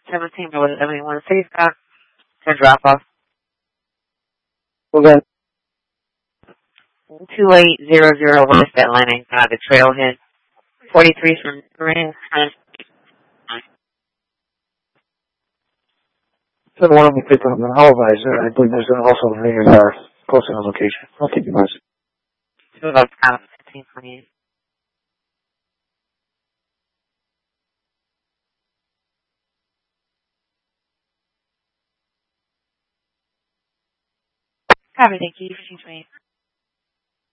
17, but I mean, when City Scott to drop off. Okay. 2800 West Atlantic, the trailhead. 43 from Ring. So the one we picked up in Halifax, I believe there's also a Ring Yard close to the location. I'll keep you posted. So about 1528. Copy, thank you. 1528.